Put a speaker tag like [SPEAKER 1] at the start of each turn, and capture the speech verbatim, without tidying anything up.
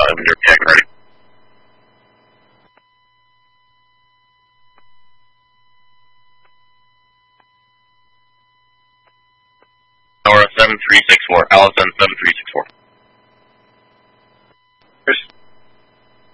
[SPEAKER 1] when you're tag ready. Nora seven three six four, Allison seven three six four.